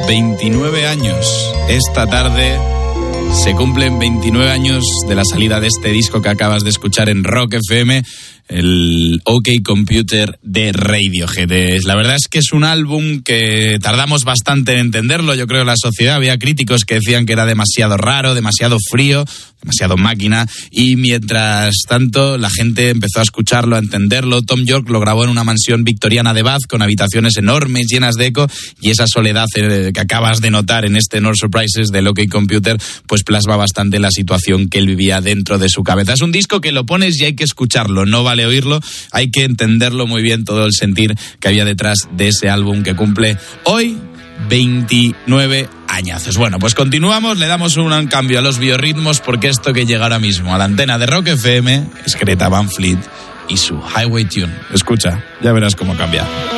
29 años. Esta tarde se cumplen 29 años de la salida de este disco que acabas de escuchar en Rock FM, el OK Computer de Radiohead. La verdad es que es un álbum que tardamos bastante en entenderlo. Yo creo que la sociedad, había críticos que decían que era demasiado raro, demasiado frío, demasiado máquina, y mientras tanto la gente empezó a escucharlo, a entenderlo. Tom York lo grabó en una mansión victoriana de Bath con habitaciones enormes, llenas de eco, y esa soledad que acabas de notar en este No Surprises del OK Computer pues plasma bastante la situación que él vivía dentro de su cabeza. Es un disco que lo pones y hay que escucharlo, no vale oírlo, hay que entenderlo muy bien, todo el sentir que había detrás de ese álbum que cumple hoy 29 añazos. Bueno, pues continuamos, le damos un cambio a los biorritmos, porque esto que llega ahora mismo a la antena de Rock FM es Greta Van Fleet y su Highway Tune. Escucha, ya verás cómo cambia.